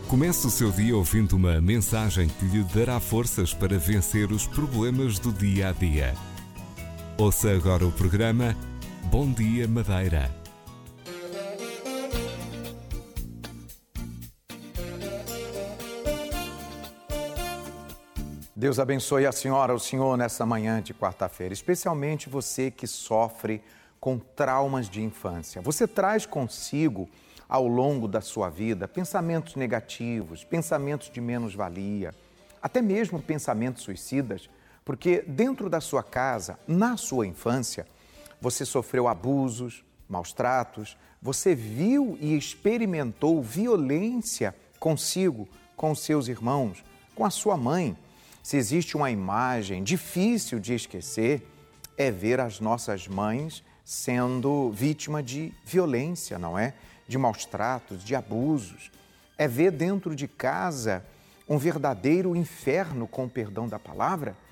Comece o seu dia ouvindo uma mensagem que lhe dará forças para vencer os problemas do dia a dia. Ouça agora o programa Bom Dia Madeira. Deus abençoe a senhora, o senhor nessa manhã de quarta-feira, especialmente você que sofre com traumas de infância. Você traz consigo, ao longo da sua vida, pensamentos negativos, pensamentos de menos-valia, até mesmo pensamentos suicidas, porque dentro da sua casa, na sua infância, você sofreu abusos, maus tratos, você viu e experimentou violência consigo, com os seus irmãos, com a sua mãe. Se existe uma imagem difícil de esquecer, é ver as nossas mães sendo vítima de violência, não é? De maus tratos, de abusos. É ver dentro de casa um verdadeiro inferno, com o perdão da palavra.